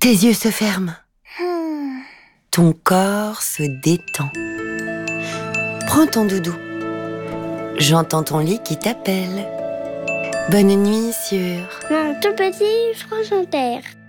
Tes yeux se ferment. Ton corps se détend. Prends ton doudou. J'entends ton lit qui t'appelle. Bonne nuit sur Mon tout petit France Inter.